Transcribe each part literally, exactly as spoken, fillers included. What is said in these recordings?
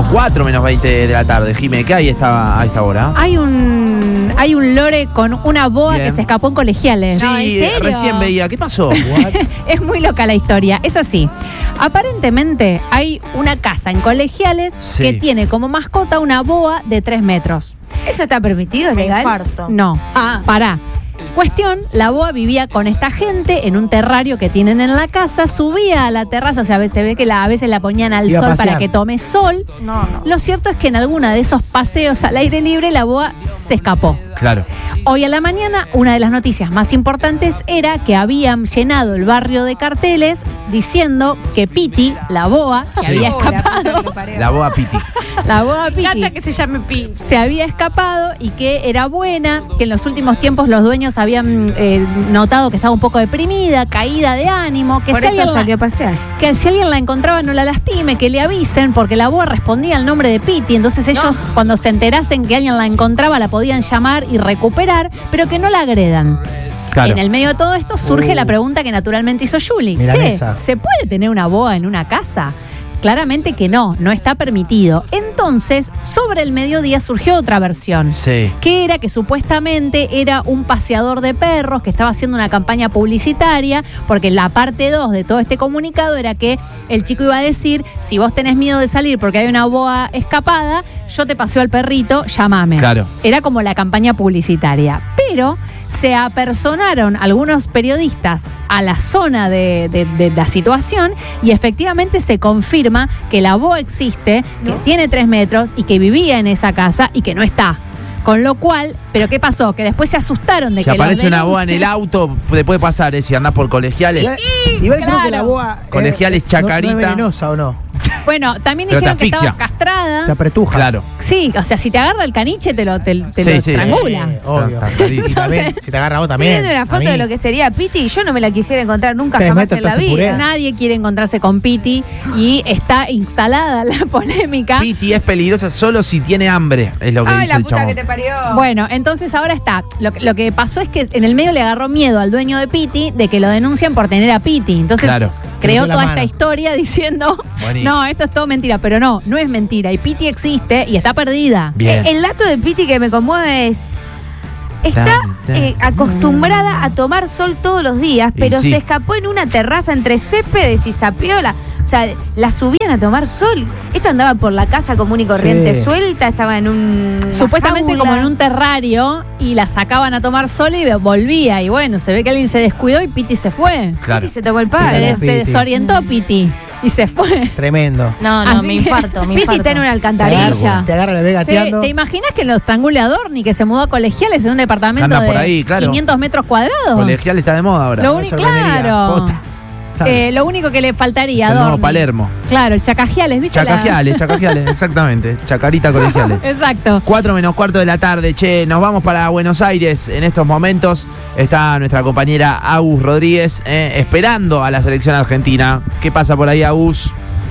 cuatro menos veinte de la tarde. Jimé, ¿qué hay esta, a esta hora? Hay un hay un lore con una boa Bien. que se escapó en Colegiales. Sí, no, ¿en serio? Recién veía. ¿Qué pasó? Es muy loca la historia. Es así. Aparentemente hay una casa en Colegiales sí. que tiene como mascota una boa de tres metros. ¿Eso está permitido? ¿Es legal? Infarto. No. Ah. Pará. Cuestión, la boa vivía con esta gente en un terrario que tienen en la casa, subía a la terraza, o sea, a veces, se ve que la, a veces la ponían al Iba sol para que tome sol. No, no. Lo cierto es que en alguna de esos paseos al aire libre la boa se escapó. Claro. Hoy a la mañana, una de las noticias más importantes era que habían llenado el barrio de carteles diciendo que Piti, la boa, se Sí. había Oh, la escapado. puta que lo La boa Piti. La boa Piti parió. que se llame Piti. se había escapado y que era buena, que en los últimos tiempos los dueños habían eh, notado que estaba un poco deprimida, caída de ánimo, que Por si, eso alguien salió la, a pasear. que si alguien la encontraba no la lastime, que le avisen, porque la boa respondía al nombre de Piti, entonces ellos no. cuando se enterasen que alguien la encontraba la podían llamar y recuperar, pero que no la agredan. Claro. En el medio de todo esto surge Uh. la pregunta que naturalmente hizo Juli. Milanesa. Che, ¿se puede tener una boa en una casa? Claramente que no, no está permitido. Entonces, sobre el mediodía surgió otra versión. Sí. Que era que supuestamente era un paseador de perros que estaba haciendo una campaña publicitaria, porque la parte dos de todo este comunicado era que el chico iba a decir, si vos tenés miedo de salir porque hay una boa escapada, yo te paseo al perrito, llámame. Claro. Era como la campaña publicitaria. Pero se apersonaron algunos periodistas a la zona de, de, de la situación y efectivamente se confirma que la boa existe, que ¿No? tiene tres metros y que vivía en esa casa y que no está. Con lo cual, ¿pero qué pasó? Que después se asustaron de Si que aparece los una boa en el auto, te puede pasar, ¿eh? Si andás por Colegiales. Igual, igual creo que la claro. boa. eh, Colegiales, no- Chacarita. ¿No es venenosa o no? Bueno, también Pero te dijeron que estaba asfixia. castrada. Te apretuja. Claro. Sí, o sea, si te agarra el caniche te lo, te, te Sí, lo sí. estrangula. Eh, obvio. Está clarísimo. Y también, si te agarra vos también. Viendo una a foto mí. de lo que sería Piti, yo no me la quisiera encontrar nunca Tres jamás metros en la te hace vida. puré. Nadie quiere encontrarse con Piti y está instalada la polémica. Piti es peligrosa solo si tiene hambre, es lo que Ay, dice la el puta chabón. que te parió. Bueno, entonces ahora está. Lo, que- lo que pasó es que en el medio le agarró miedo al dueño de Piti de que lo denuncian por tener a Piti. Entonces Claro. creó Metió la toda mano. esta historia diciendo, Buenísimo. no, esto es todo mentira, pero no, no es mentira. Y Piti existe y está perdida. Bien. Eh, El dato de Piti que me conmueve es. Está Tan, tan. eh, acostumbrada a tomar sol todos los días, Y pero sí. se escapó en una terraza entre céspedes y sapiola. O sea, la subían a tomar sol. Esto andaba por la casa común y corriente Sí. suelta, estaba en un. una Supuestamente jaula. como en un terrario y la sacaban a tomar sol y volvía. Y bueno, se ve que alguien se descuidó y Piti se fue. Claro. Piti se tomó el Se, palo. Esa des- era se Piti. desorientó Piti y se fue. Tremendo. No, no, Así me que- infarto, me Piti infarto. está en una Te alcantarilla. agarra, te agarra la ve ¿Te, gateando. ¿Te imaginas que lo estrangule a Dorni, que se mudó a Colegiales en un departamento Anda de por ahí, claro. quinientos metros cuadrados? Colegial está de moda ahora. Lo Una único, sorprendería. claro. Posta. Eh, lo único que le faltaría Es a el nuevo Dorni. Palermo. Claro, el Chacajiales, ¿viste? la- Chacajiales, Chacajiales, exactamente. Chacarita Colegiales. Exacto. Cuatro menos cuarto de la tarde, che, nos vamos para Buenos Aires en estos momentos. Está nuestra compañera Agus Rodríguez eh, esperando a la selección argentina. ¿Qué pasa por ahí, Agus?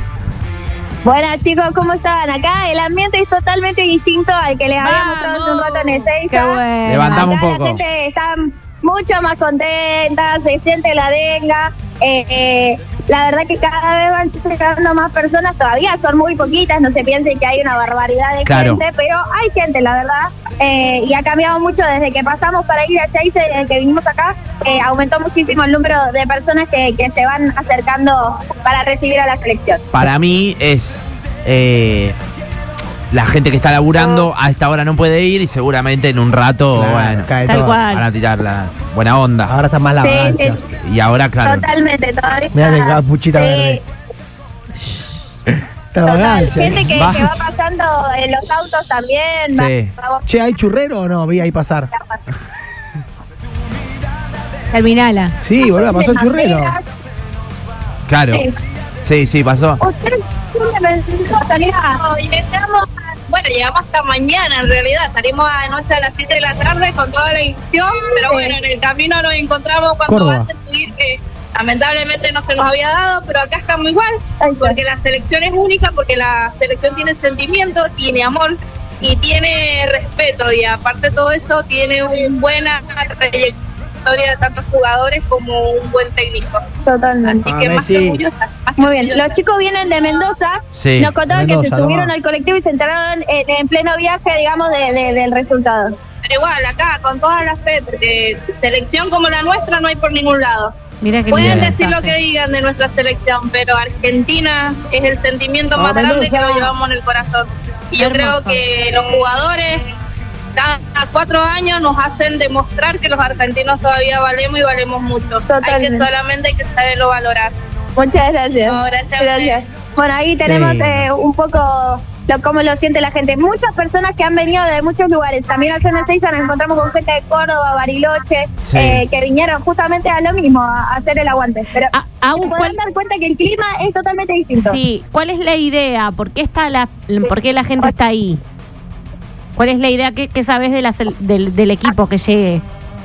Buenas chicos, ¿cómo están? Acá el ambiente es totalmente distinto al que les había mostrado hace un rato en Ezeiza. Qué bueno. Levantamos Acá un poco. la gente está mucho más contenta, se siente la denga. Eh, eh, la verdad que cada vez van llegando más personas, todavía son muy poquitas, no se piensen que hay una barbaridad de Claro. gente, pero hay gente, la verdad. Eh, y ha cambiado mucho desde que pasamos para ir a Ezeiza, desde que vinimos acá, eh, aumentó muchísimo el número de personas que, que se van acercando para recibir a la selección. Para mí es eh, la gente que está laburando a esta hora no puede ir y seguramente en un rato, Claro, bueno, cae Tal todo. cual. van a tirar la buena onda. Ahora está más la Sí, vagancia. sí. Y ahora, claro, Totalmente, todavía. Mirá de capuchita Sí, verde. La total. vagancia. Gente que, que Vas. va pasando en los autos también. Sí. va- Che, ¿hay churrero o no? Vi ahí pasar. Terminala. Sí, boludo, pasó el churrero. claro. Sí. Sí, sí, pasó. Ustedes llegamos, bueno, llegamos hasta mañana en realidad. Salimos anoche a las siete de la tarde con toda la ilusión, pero bueno, en el camino nos encontramos cuando Córdoba. antes de subir que lamentablemente no se nos había dado, pero acá estamos igual, porque la selección es única, porque la selección tiene sentimiento, tiene amor y tiene respeto, y aparte de todo eso tiene una buena trayectoria trayectoria de tantos jugadores como un buen técnico. Totalmente. Así que Ah, más que Messi. orgullosa. más que Muy bien, orgullosa. los chicos vienen de Mendoza, Sí. nos contaban que Mendoza, se subieron toma. al colectivo y se enteraron en, en pleno viaje, digamos, de, de- del resultado. Pero igual, acá, con toda la fe, porque selección como la nuestra no hay por ningún lado. Mira que Pueden lindo decir lo mensaje. que digan de nuestra selección, pero Argentina es el sentimiento ¡Ah, más grande que Mendoza! lo llevamos en el corazón. Y yo Hermoso. creo que los jugadores cada cuatro años nos hacen demostrar que los argentinos todavía valemos y valemos mucho. Hay Totalmente. que solamente hay que saberlo valorar. Muchas gracias. No, gracias a Gracias. Bueno, ahí tenemos lindo. eh, un poco lo, cómo lo siente la gente. Muchas personas que han venido de muchos lugares. También allá en Ezeiza nos encontramos con gente de Córdoba, Bariloche, Sí. eh, que vinieron justamente a lo mismo, a, a hacer el aguante. Pero Ah, Agus, se ¿cuál- podrán dar cuenta que el clima es totalmente distinto. Sí, ¿cuál es la idea? ¿Por qué está la, por qué la gente está ahí? ¿Cuál es la idea? ¿Qué, qué sabes de la sel- del, del equipo que llegue?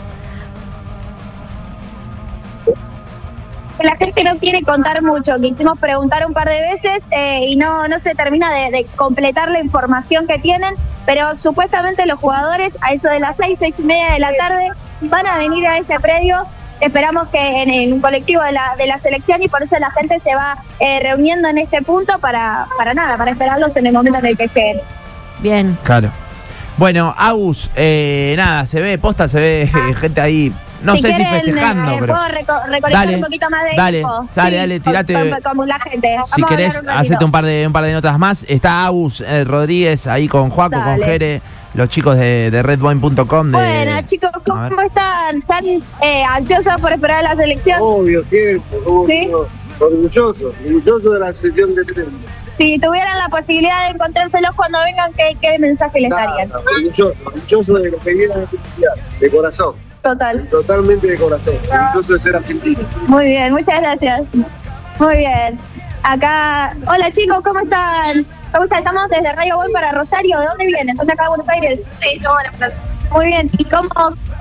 La gente no quiere contar mucho. Quisimos preguntar un par de veces eh, y no, no se termina de, de completar la información que tienen, pero supuestamente los jugadores a eso de las seis, seis y media de la tarde van a venir a ese predio. Esperamos que en, en un colectivo de la, de la selección, y por eso la gente se va eh, reuniendo en este punto para, para nada, para esperarlos en el momento en el que lleguen. Bien. Claro. Bueno, Agus, eh, nada, se ve, posta, se ve eh, gente ahí, no sé si quieren, festejando, eh, pero puedo reco- recolectar Dale, un poquito más de dale, info. dale, dale, tirate. Con, con- con la gente. Vamos si a hablar querés, un ratito. hacete un par de un par de notas más. Está Agus eh, Rodríguez ahí con Juaco, con Dale. Jere, los chicos de, de redboin punto com. Bueno, chicos, A ver. ¿cómo están? ¿Están eh, ansiosos por esperar a la selección? Obvio, siempre, obvio. Orgulloso, orgulloso de la sesión de tren. Si tuvieran la posibilidad de encontrárselos cuando vengan, ¿qué, qué mensaje les darían? Nada, orgulloso, orgulloso de lo que viene de felicidad, de corazón, Total. totalmente de corazón, orgulloso de ser argentino. Muy bien, muchas gracias. Muy bien. Acá, hola chicos, ¿cómo están? ¿Cómo están? Estamos desde Radio Buen para Rosario. ¿De dónde vienen? ¿Están de acá de Buenos Aires? Sí, estamos de Plaza. Muy bien. ¿Y cómo?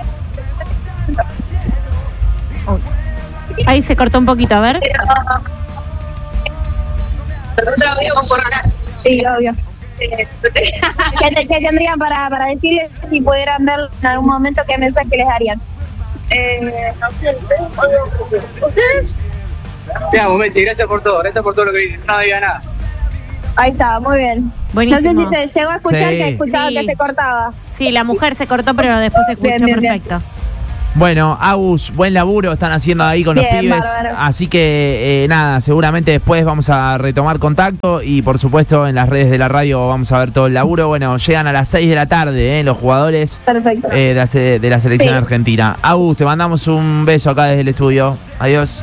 Ahí se cortó un poquito, a ver. Sí, obvio. ¿Qué, te- qué tendrían para, para decirles si pudieran ver en algún momento qué mensaje les darían? Eh, no sé, ¿ustedes? Ya, momento, gracias por todo, gracias por todo lo que dices. No diga nada. Ahí está, muy bien. Buenísimo. No sé si se llegó a escuchar, Sí. que escuchaba Sí. que se cortaba. Sí, la mujer se cortó, pero después se escuchó Bien, bien, bien. perfecto. Bueno, Agus, buen laburo están haciendo ahí con Bien, los pibes. bárbaro. Así que eh, nada, seguramente después vamos a retomar contacto y por supuesto en las redes de la radio vamos a ver todo el laburo. Bueno, llegan a las seis de la tarde eh, los jugadores Perfecto. eh, de, la, se- de la selección Sí. argentina. Agus, te mandamos un beso acá desde el estudio. Adiós.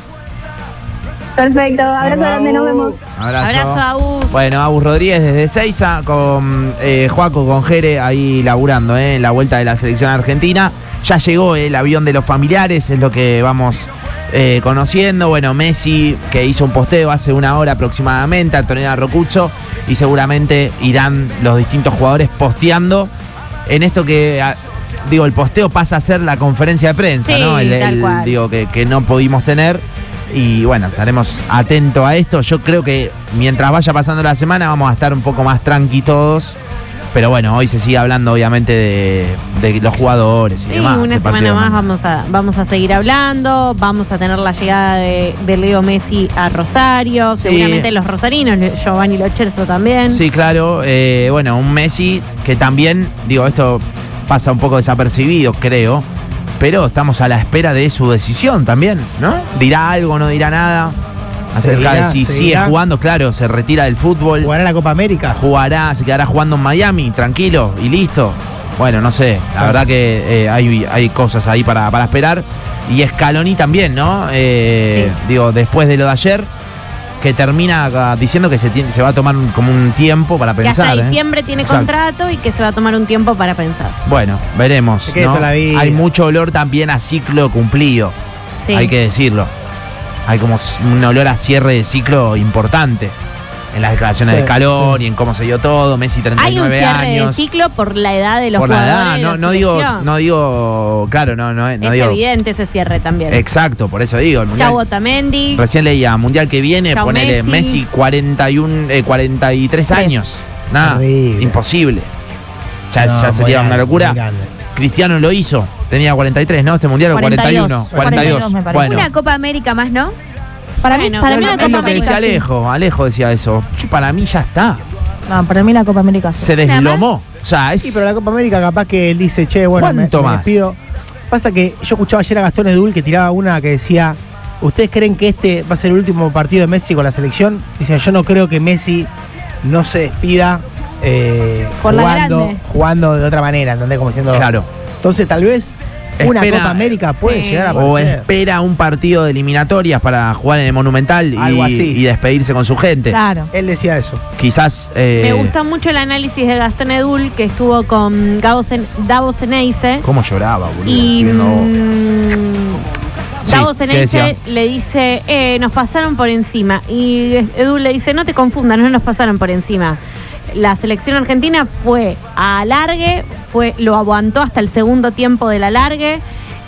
Perfecto. Abrazo grande, nos vemos. Abrazo, Agus. Bueno, Agus Rodríguez desde Ezeiza con eh, Juaco, con Jere ahí laburando eh, en la vuelta de la selección argentina. Ya llegó eh, el avión de los familiares, es lo que vamos eh, conociendo. Bueno, Messi que hizo un posteo hace una hora aproximadamente, Antonella Rocuzzo, y seguramente irán los distintos jugadores posteando en esto que, ah, digo, el posteo pasa a ser la conferencia de prensa, Sí, ¿no? El, tal el, cual. digo, que, que no pudimos tener. Y bueno, estaremos atentos a esto. Yo creo que mientras vaya pasando la semana vamos a estar un poco más tranqui todos. Pero bueno, hoy se sigue hablando obviamente de, de los jugadores y Sí, demás. una el partido semana de más mañana. vamos a, vamos a seguir hablando, vamos a tener la llegada de, de Leo Messi a Rosario, Sí. seguramente los rosarinos, Giovanni Lo Celso también. Sí, claro. eh, bueno, un Messi que también, digo, esto pasa un poco desapercibido, creo. Pero estamos a la espera de su decisión también, ¿no? ¿Dirá algo, no dirá nada? Acerca Seguirá, de si seguirá. sigue jugando, claro, se retira del fútbol. Jugará la Copa América. Jugará, se quedará jugando en Miami, tranquilo y listo. Bueno, no sé, la verdad que eh, hay, hay cosas ahí para, para esperar. Y Scaloni también, ¿no? Eh, Digo, después de lo de ayer, que termina ah, diciendo que se, tiene- se va a tomar un- como un tiempo para Que pensar. hasta ¿eh? diciembre tiene Exacto. contrato y que se va a tomar un tiempo para pensar. Bueno, veremos. Se quede ¿no? toda la vida. Hay mucho olor también a ciclo cumplido, Sí. hay que decirlo. Hay como s- un olor a cierre de ciclo importante. En las declaraciones Sí, de calor sí. y en cómo se dio todo. Messi treinta y Hay un nueve cierre de años. ciclo por la edad de los Por la jugadores. edad, de no, la no digo, selección. no digo, claro, no, no, no es digo. evidente ese cierre también. Exacto, por eso digo. El mundial, Chau Otamendi. recién leía, mundial que viene, Chau, ponele Messi. Messi, cuarenta y uno, eh, cuarenta y tres Tres. años. Nada, Terrible. imposible. Ya, No, ya muy sería una grande, locura. muy grande. Cristiano lo hizo. Tenía cuarenta y tres, ¿no? Este mundial o cuarenta y uno. cuarenta y dos. me parece. Bueno, Una Copa América más, ¿no? Para mí, Bueno, para mí es la lo Copa que decía América sí. Alejo. Alejo decía eso. Yo, para mí ya está. No, para mí la Copa América sí. Se deslomó. O sea, es. Sí, pero la Copa América capaz que él dice, che, bueno, me, ¿Cuánto me más? despido. Pasa que yo escuchaba ayer a Gastón Edul que tiraba una que decía, ¿ustedes creen que este va a ser el último partido de Messi con la selección? Dice, yo no creo que Messi no se despida eh, Por la jugando, grande. jugando de otra manera, ¿entendés? Como diciendo, Claro. Entonces tal vez una Espera, Copa América puede sí. llegar a O aparecer. espera un partido de eliminatorias para jugar en el Monumental Algo y, así. y despedirse con su gente. Claro. Él decía eso. Quizás. eh, Me gusta mucho el análisis de Gastón Edul, que estuvo con Gabo Zen- Davo Ceneice. ¿Cómo lloraba, boludo? Y Viendo- mm, Sí, Davo ¿qué Ceneice decía? le dice, eh, nos pasaron por encima. Y Edul le dice, no te confundas, no nos pasaron por encima. La selección argentina fue a alargue, fue, lo aguantó hasta el segundo tiempo del alargue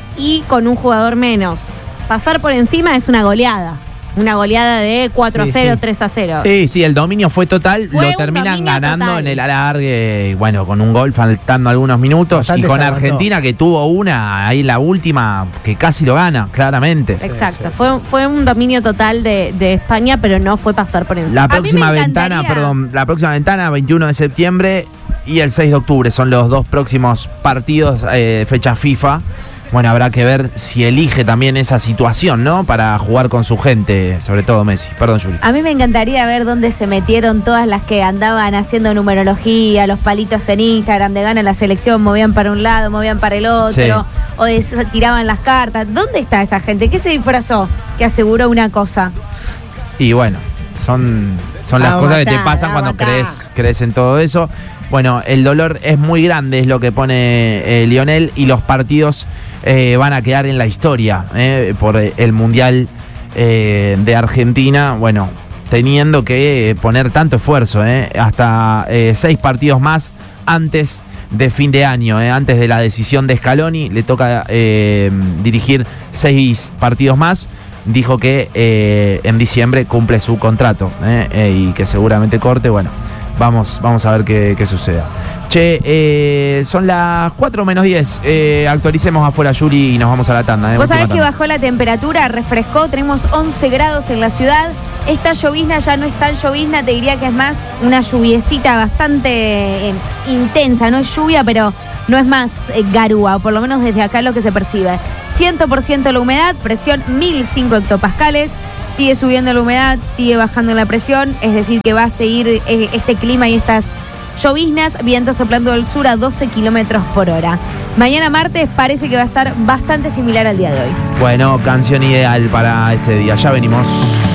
y con un jugador menos. Pasar por encima es una goleada. Una goleada de cuatro a Sí, cero, sí. tres a cero. Sí, sí, el dominio fue total. Fue lo un terminan dominio ganando total. en el alargue. y Bueno, con un gol faltando algunos minutos. Bastante y con se aguantó. Argentina, que tuvo una ahí la última, que casi lo gana, claramente. Exacto, Sí, sí, Fue, fue un dominio total de, de España, pero no fue pasar por encima. La mí me próxima ventana, encantaría- perdón, la próxima ventana, veintiuno de septiembre y el seis de octubre. Son los dos próximos partidos, eh, fecha FIFA. Bueno, habrá que ver si elige también esa situación, ¿no? Para jugar con su gente, sobre todo Messi. Perdón, Juli. A mí me encantaría ver dónde se metieron todas las que andaban haciendo numerología, los palitos en Instagram, de gana la selección, movían para un lado, movían para el otro, Sí. o des- tiraban las cartas. ¿Dónde está esa gente? ¿Qué se disfrazó? Que aseguró una cosa. Y bueno, son, son las Ah, cosas que te matá, pasan ah, cuando matá. crees, crees en todo eso. Bueno, el dolor es muy grande, es lo que pone eh, Lionel, y los partidos eh, van a quedar en la historia eh, por el Mundial eh, de Argentina. Bueno, teniendo que poner tanto esfuerzo, eh, hasta eh, seis partidos más antes de fin de año, eh, antes de la decisión de Scaloni, le toca eh, dirigir seis partidos más. Dijo que eh, en diciembre cumple su contrato eh, eh, y que seguramente corte. Bueno, vamos, vamos a ver qué, qué suceda. Che, eh, son las cuatro menos diez. Eh, actualicemos afuera, Yuri, y nos vamos a la tanda. Eh, Vos última sabés que tanda. bajó la temperatura, refrescó, tenemos once grados en la ciudad. Esta llovizna ya no es tan llovizna, te diría que es más una lluviecita bastante eh, intensa. No es lluvia, pero no es más eh, garúa, o por lo menos desde acá lo que se percibe. cien por ciento la humedad, presión mil cinco hectopascales. Sigue subiendo la humedad, sigue bajando la presión, es decir que va a seguir eh, este clima y estas lloviznas, viento soplando del sur a doce kilómetros por hora. Mañana martes parece que va a estar bastante similar al día de hoy. Bueno, canción ideal para este día. Ya venimos.